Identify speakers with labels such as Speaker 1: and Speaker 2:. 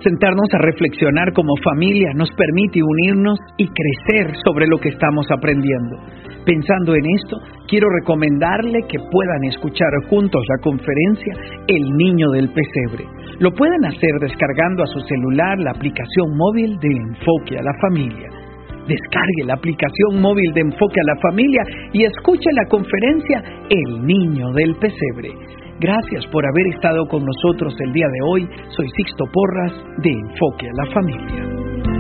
Speaker 1: Sentarnos a reflexionar como familia nos permite unirnos y crecer sobre lo que estamos aprendiendo. Pensando en esto, quiero recomendarle que puedan escuchar juntos la conferencia El Niño del Pesebre. Lo pueden hacer descargando a su celular la aplicación móvil de Enfoque a la Familia. Descargue la aplicación móvil de Enfoque a la Familia y escuche la conferencia El Niño del Pesebre. Gracias por haber estado con nosotros el día de hoy. Soy Sixto Porras de Enfoque a la Familia.